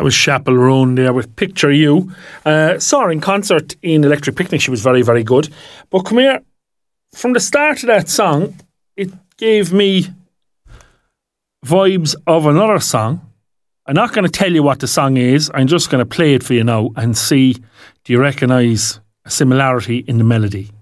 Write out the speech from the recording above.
That was Chapel Roan there with Picture You. Saw her in concert in Electric Picnic. She was very, very good. But come here, from the start of that song, it gave me vibes of another song. I'm not going to tell you what the song is. I'm just going to play it for you now and see, do you recognise a similarity in the melody?